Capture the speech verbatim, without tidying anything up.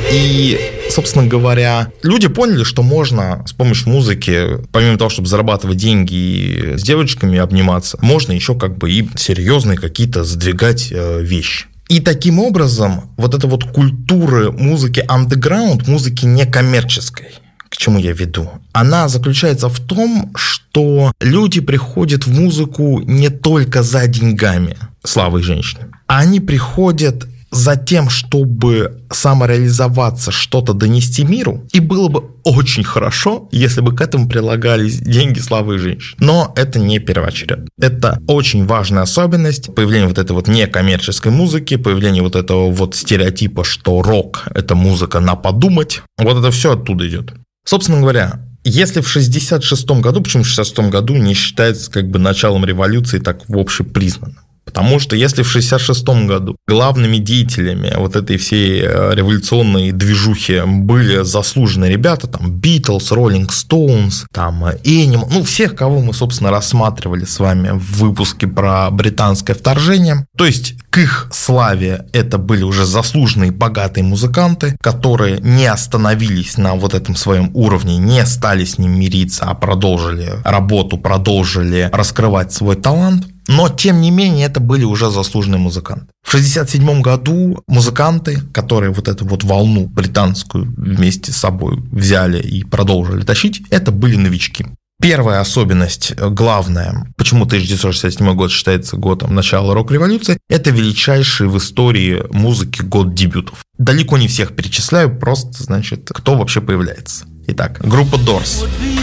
И, собственно говоря, люди поняли, что можно с помощью музыки, помимо того, чтобы зарабатывать деньги и с девочками обниматься, можно еще как бы и серьезные какие-то задвигать вещи. И таким образом вот эта вот культура музыки underground, музыки некоммерческой, к чему я веду, она заключается в том, что люди приходят в музыку не только за деньгами, славой женщины, а они приходят за тем, чтобы самореализоваться, что-то донести миру, и было бы очень хорошо, если бы к этому прилагались деньги, славы и женщин. Но это не первоочередно. Это очень важная особенность появления вот этой вот некоммерческой музыки, появления вот этого вот стереотипа, что рок – это музыка на подумать. Вот это все оттуда идет. Собственно говоря, если в шестьдесят шестом году, почему в шестьдесят шестом году не считается как бы началом революции так в общепризнанным? Потому что если в шестьдесят шестом году главными деятелями вот этой всей революционной движухи были заслуженные ребята, там Битлз, Роллинг Стоунс, там Animal, ну всех, кого мы, собственно, рассматривали с вами в выпуске про британское вторжение, то есть к их славе это были уже заслуженные богатые музыканты, которые не остановились на вот этом своем уровне, не стали с ним мириться, а продолжили работу, продолжили раскрывать свой талант. Но, тем не менее, это были уже заслуженные музыканты. В шестьдесят седьмом году музыканты, которые вот эту вот волну британскую вместе с собой взяли и продолжили тащить, это были новички. Первая особенность, главная, почему тысяча девятьсот шестьдесят седьмой год считается годом начала рок-революции, это величайший в истории музыки год дебютов. Далеко не всех перечисляю, просто, значит, кто вообще появляется. Итак, группа Doors.